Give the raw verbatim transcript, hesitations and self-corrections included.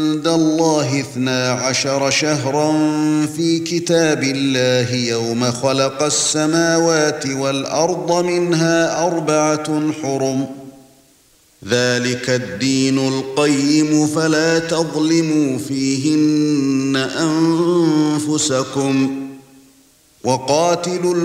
عند الله اثنا عشر شهرا في كتاب الله يوم خلق السماوات والأرض منها أربعة حرم ذلك الدين القيم فلا تظلموا فيهن أنفسكم وقاتلوا